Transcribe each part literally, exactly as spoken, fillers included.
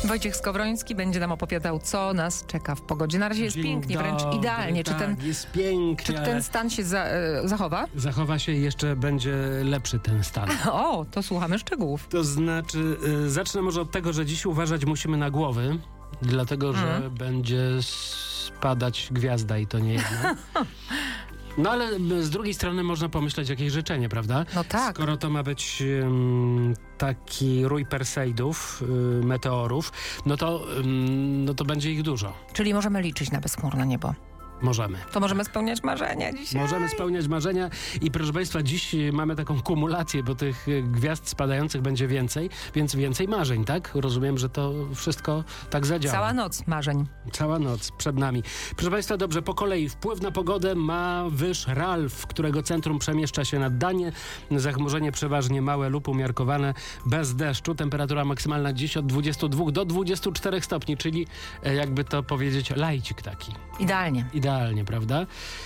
Wojciech Skowroński będzie nam opowiadał, co nas czeka w pogodzie. Na razie jest Dzień pięknie, dobry, wręcz idealnie. Tak, czy ten, jest pięknie. czy ten stan się za, e, zachowa? Zachowa się i jeszcze będzie lepszy ten stan. O, to słuchamy szczegółów. To znaczy, y, zacznę może od tego, że dziś uważać musimy na głowy, dlatego, że Mhm. będzie spadać gwiazda i to nie jedna. No ale z drugiej strony można pomyśleć jakieś życzenie, prawda? No tak. Skoro to ma być um, taki rój Perseidów, y, meteorów, no to, ym, no to będzie ich dużo. Czyli możemy liczyć na bezchmurne niebo. Możemy. To możemy spełniać marzenia dzisiaj. Możemy spełniać marzenia i proszę Państwa, dziś mamy taką kumulację, bo tych gwiazd spadających będzie więcej, więc więcej marzeń, tak? Rozumiem, że to wszystko tak zadziała. Cała noc marzeń. Cała noc przed nami. Proszę Państwa, dobrze, po kolei wpływ na pogodę ma wyż Ralf, którego centrum przemieszcza się nad Danię. Zachmurzenie przeważnie małe lub umiarkowane, bez deszczu. Temperatura maksymalna dziś od dwudziestu dwóch do dwudziestu czterech stopni, czyli e, jakby to powiedzieć, lajcik taki. Idealnie. Idealnie, prawda?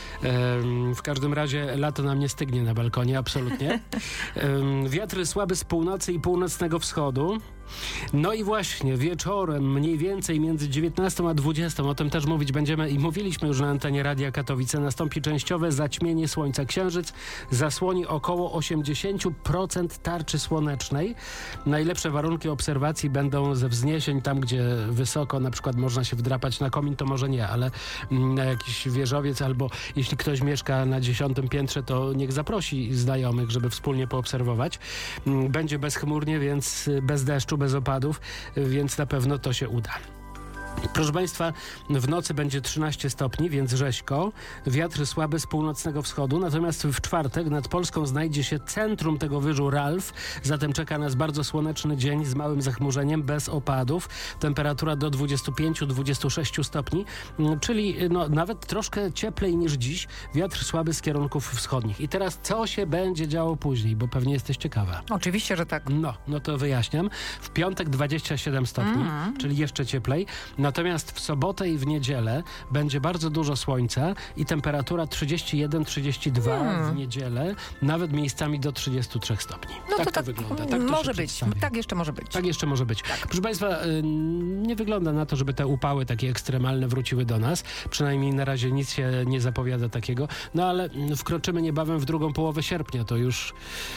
Ehm, w każdym razie lato nam nie stygnie na balkonie, absolutnie. Ehm, wiatry słabe z północy i północnego wschodu. No i właśnie wieczorem mniej więcej między dziewiętnastą a dwudziestą, o tym też mówić będziemy i mówiliśmy już na antenie Radia Katowice, nastąpi częściowe zaćmienie słońca. Księżyc zasłoni około osiemdziesiąt procent tarczy słonecznej. Najlepsze warunki obserwacji będą ze wzniesień, tam gdzie wysoko na przykład można się wdrapać na komin, to może nie, ale na jakiś wieżowiec albo jeśli ktoś mieszka na dziesiątym piętrze, to niech zaprosi znajomych, żeby wspólnie poobserwować. Będzie bezchmurnie, więc bez deszczu, bez opadów, więc na pewno to się uda. Proszę Państwa, w nocy będzie trzynaście stopni, więc rzeźko. Wiatr słaby z północnego wschodu, natomiast w czwartek nad Polską znajdzie się centrum tego wyżu Ralf, zatem czeka nas bardzo słoneczny dzień z małym zachmurzeniem, bez opadów. Temperatura do dwudziestu pięciu do dwudziestu sześciu stopni, czyli no, nawet troszkę cieplej niż dziś. Wiatr słaby z kierunków wschodnich. I teraz co się będzie działo później, bo pewnie jesteś ciekawa. Oczywiście, że tak. No, no to wyjaśniam. W piątek dwadzieścia siedem stopni, mm. czyli jeszcze cieplej. Natomiast w sobotę i w niedzielę będzie bardzo dużo słońca i temperatura trzydzieści jeden trzydzieści dwa hmm. w niedzielę, nawet miejscami do trzydziestu trzech stopni. No tak to, to tak wygląda. Tak to może być. przedstawia. Tak jeszcze może być. Tak jeszcze może być. Tak. Proszę Państwa, nie wygląda na to, żeby te upały takie ekstremalne wróciły do nas. Przynajmniej na razie nic się nie zapowiada takiego. No ale wkroczymy niebawem w drugą połowę sierpnia. To już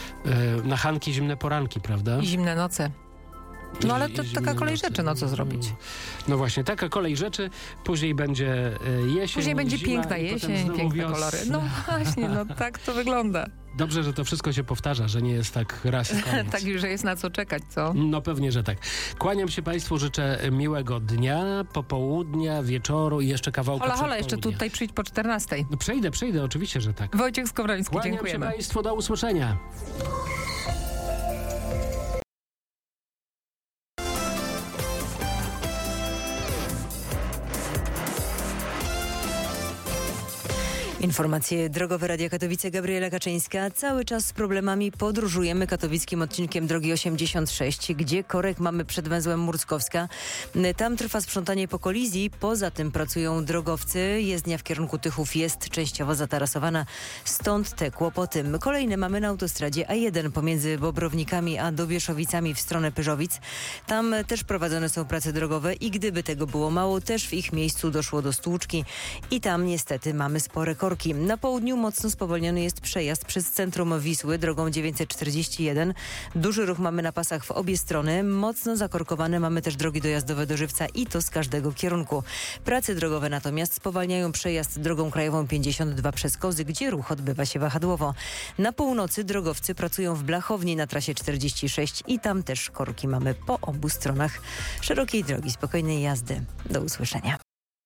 na chanki zimne poranki, prawda? I zimne noce. No ale to Zimne taka kolej noce. rzeczy, no co zrobić? No właśnie, taka kolej rzeczy. Później będzie y, jesień, Później będzie zima, piękna i potem jesień, znowu piękne wiosna. kolory. No właśnie, no tak to wygląda. Dobrze, że to wszystko się powtarza, że nie jest tak raz i koniec. Tak, że jest na co czekać, co? No pewnie, że tak. Kłaniam się Państwu, życzę miłego dnia, popołudnia, wieczoru i jeszcze kawałka Hola, hola, jeszcze przedpołudnia. tutaj przyjdź po czternastej. No przejdę, przejdę, oczywiście, że tak. Wojciech Skowroński, Kłaniam dziękujemy. się Państwu, do usłyszenia. Informacje drogowe Radia Katowice, Gabriela Kaczyńska. Cały czas z problemami podróżujemy katowickim odcinkiem drogi osiemdziesiąt sześć, gdzie korek mamy przed węzłem Murckowska. Tam trwa sprzątanie po kolizji, poza tym pracują drogowcy. Jezdnia w kierunku Tychów jest częściowo zatarasowana, stąd te kłopoty. Kolejne mamy na autostradzie A jeden pomiędzy Bobrownikami a Dobieszowicami w stronę Pyrzowic. Tam też prowadzone są prace drogowe i gdyby tego było mało, też w ich miejscu doszło do stłuczki i tam niestety mamy spore korki. Na południu mocno spowolniony jest przejazd przez centrum Wisły drogą dziewięćset czterdzieści jeden. Duży ruch mamy na pasach w obie strony. Mocno zakorkowane mamy też drogi dojazdowe do Żywca i to z każdego kierunku. Prace drogowe natomiast spowalniają przejazd drogą krajową pięćdziesiąt dwa przez Kozy, gdzie ruch odbywa się wahadłowo. Na północy drogowcy pracują w Blachowni na trasie czterdzieści sześć i tam też korki mamy po obu stronach szerokiej drogi. Spokojnej jazdy. Do usłyszenia.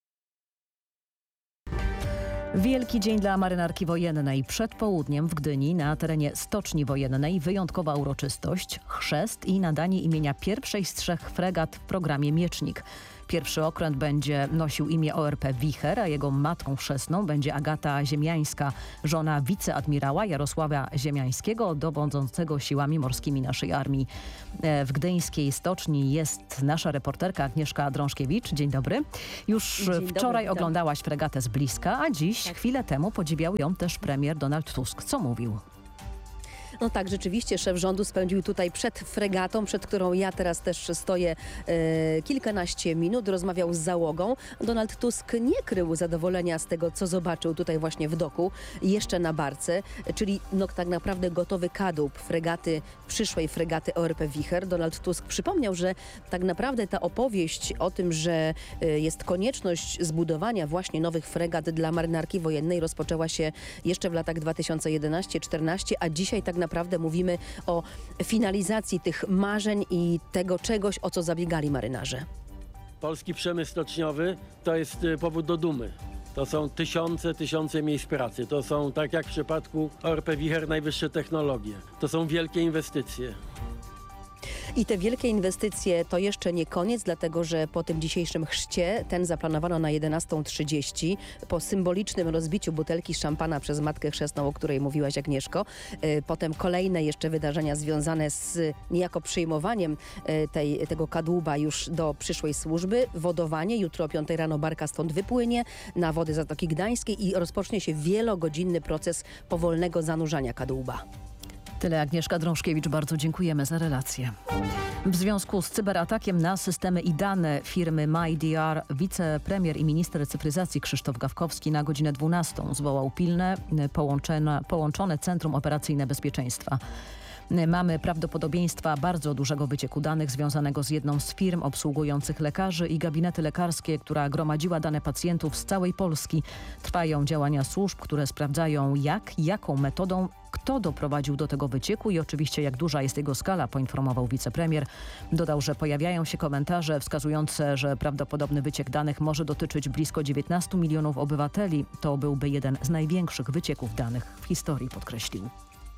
Wielki dzień dla marynarki wojennej. Przed południem w Gdyni na terenie Stoczni Wojennej wyjątkowa uroczystość, chrzest i nadanie imienia pierwszej z trzech fregat w programie Miecznik. Pierwszy okręt będzie nosił imię O R P Wicher, a jego matką chrzestną będzie Agata Ziemiańska, żona wiceadmirała Jarosława Ziemiańskiego, dowodzącego siłami morskimi naszej armii. W gdyńskiej stoczni jest nasza reporterka Agnieszka Drążkiewicz. Dzień dobry. Już Dzień wczoraj dobry, oglądałaś fregatę z bliska, a dziś Tak. chwilę temu podziwiał ją też premier Donald Tusk. Co mówił? No tak, rzeczywiście szef rządu spędził tutaj przed fregatą, przed którą ja teraz też stoję e, kilkanaście minut, rozmawiał z załogą. Donald Tusk nie krył zadowolenia z tego, co zobaczył tutaj właśnie w doku, jeszcze na barce, czyli no tak naprawdę gotowy kadłub fregaty, przyszłej fregaty O R P Wicher. Donald Tusk przypomniał, że tak naprawdę ta opowieść o tym, że e, jest konieczność zbudowania właśnie nowych fregat dla marynarki wojennej rozpoczęła się jeszcze w latach dwa tysiące jedenastym czternastym, a dzisiaj tak naprawdę mówimy o finalizacji tych marzeń i tego czegoś, o co zabiegali marynarze. Polski przemysł stoczniowy to jest y, powód do dumy. To są tysiące, tysiące miejsc pracy. To są, tak jak w przypadku O R P Wicher, najwyższe technologie. To są wielkie inwestycje. I te wielkie inwestycje to jeszcze nie koniec, dlatego że po tym dzisiejszym chrzcie, ten zaplanowano na jedenastą trzydzieści, po symbolicznym rozbiciu butelki szampana przez Matkę Chrzestną, o której mówiłaś, Agnieszko, y, potem kolejne jeszcze wydarzenia związane z niejako przyjmowaniem y, tej, tego kadłuba już do przyszłej służby, wodowanie, jutro o piątej rano barka stąd wypłynie na wody Zatoki Gdańskiej i rozpocznie się wielogodzinny proces powolnego zanurzania kadłuba. Tyle Agnieszka Drążkiewicz, bardzo dziękujemy za relację. W związku z cyberatakiem na systemy i dane firmy MyDR wicepremier i minister cyfryzacji Krzysztof Gawkowski na godzinę dwunastą zwołał pilne połączone, połączone Centrum Operacyjne Bezpieczeństwa. Mamy prawdopodobieństwa bardzo dużego wycieku danych związanego z jedną z firm obsługujących lekarzy i gabinety lekarskie, która gromadziła dane pacjentów z całej Polski. Trwają działania służb, które sprawdzają jak i jaką metodą, kto doprowadził do tego wycieku i oczywiście jak duża jest jego skala, poinformował wicepremier. Dodał, że pojawiają się komentarze wskazujące, że prawdopodobny wyciek danych może dotyczyć blisko dziewiętnastu milionów obywateli. To byłby jeden z największych wycieków danych w historii, podkreślił.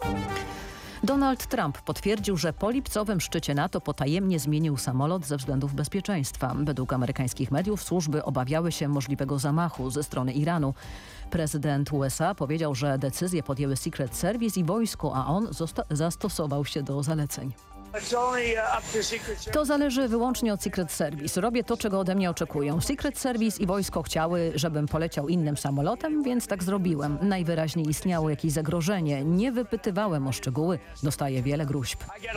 Donald Trump potwierdził, że po lipcowym szczycie NATO potajemnie zmienił samolot ze względów bezpieczeństwa. Według amerykańskich mediów służby obawiały się możliwego zamachu ze strony Iranu. Prezydent U S A powiedział, że decyzję podjęły Secret Service i wojsko, a on zastosował się do zaleceń. To zależy wyłącznie od Secret Service. Robię to, czego ode mnie oczekują. Secret Service i wojsko chciały, żebym poleciał innym samolotem, więc tak zrobiłem. Najwyraźniej istniało jakieś zagrożenie. Nie wypytywałem o szczegóły. Dostaję wiele gruźb.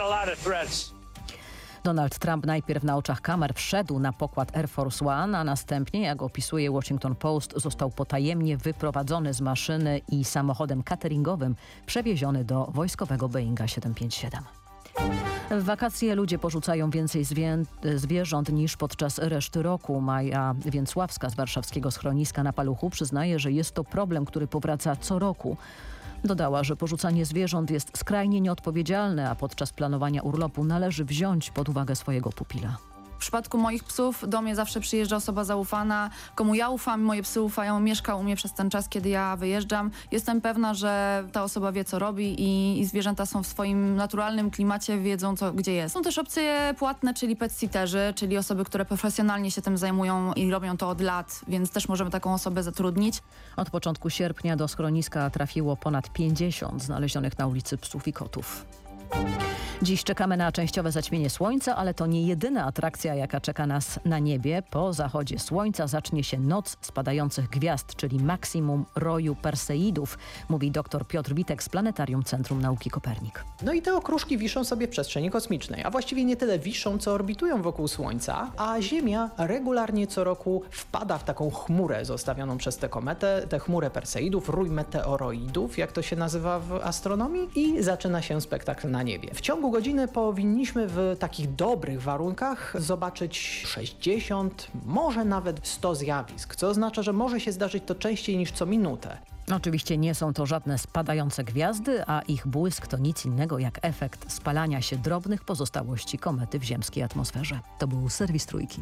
Donald Trump najpierw na oczach kamer wszedł na pokład Air Force One, a następnie, jak opisuje Washington Post, został potajemnie wyprowadzony z maszyny i samochodem cateringowym przewieziony do wojskowego Boeinga siedem pięć siedem. W wakacje ludzie porzucają więcej zwię- zwierząt niż podczas reszty roku. Maja Więcławska z warszawskiego schroniska na Paluchu przyznaje, że jest to problem, który powraca co roku. Dodała, że porzucanie zwierząt jest skrajnie nieodpowiedzialne, a podczas planowania urlopu należy wziąć pod uwagę swojego pupila. W przypadku moich psów do mnie zawsze przyjeżdża osoba zaufana, komu ja ufam, moje psy ufają, mieszka u mnie przez ten czas, kiedy ja wyjeżdżam. Jestem pewna, że ta osoba wie, co robi i, i zwierzęta są w swoim naturalnym klimacie, wiedzą, co, gdzie jest. Są też opcje płatne, czyli pet-sitterzy, czyli osoby, które profesjonalnie się tym zajmują i robią to od lat, więc też możemy taką osobę zatrudnić. Od początku sierpnia do schroniska trafiło ponad pięćdziesiąt znalezionych na ulicy psów i kotów. Dziś czekamy na częściowe zaćmienie słońca, ale to nie jedyna atrakcja, jaka czeka nas na niebie. Po zachodzie słońca zacznie się noc spadających gwiazd, czyli maksimum roju Perseidów, mówi dr Piotr Witek z Planetarium Centrum Nauki Kopernik. No i te okruszki wiszą sobie w przestrzeni kosmicznej, a właściwie nie tyle wiszą, co orbitują wokół Słońca, a Ziemia regularnie co roku wpada w taką chmurę zostawioną przez tę kometę, tę chmurę Perseidów, rój meteoroidów, jak to się nazywa w astronomii, i zaczyna się spektakl na niebie. W ciągu godziny powinniśmy w takich dobrych warunkach zobaczyć sześćdziesiąt, może nawet sto zjawisk, co oznacza, że może się zdarzyć to częściej niż co minutę. Oczywiście nie są to żadne spadające gwiazdy, a ich błysk to nic innego jak efekt spalania się drobnych pozostałości komety w ziemskiej atmosferze. To był serwis Trójki.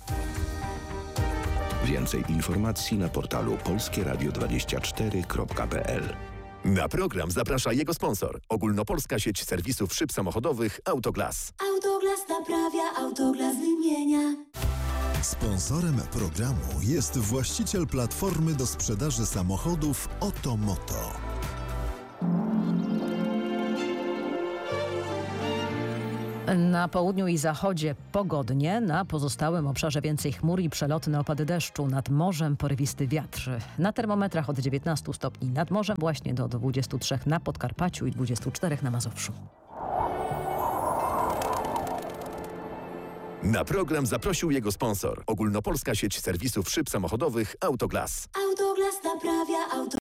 Więcej informacji na portalu polskie radio dwadzieścia cztery kropka p l. Na program zaprasza jego sponsor. Ogólnopolska sieć serwisów szyb samochodowych Autoglas. Autoglas naprawia, Autoglas wymienia. Sponsorem programu jest właściciel platformy do sprzedaży samochodów Otomoto. Na południu i zachodzie pogodnie, na pozostałym obszarze więcej chmur i przelotne opady deszczu. Nad morzem porywisty wiatr. Na termometrach od dziewiętnastu stopni nad morzem, właśnie do dwudziestu trzech na Podkarpaciu i dwudziestu czterech na Mazowszu. Na program zaprosił jego sponsor. Ogólnopolska sieć serwisów szyb samochodowych Autoglas. Autoglas naprawia auto.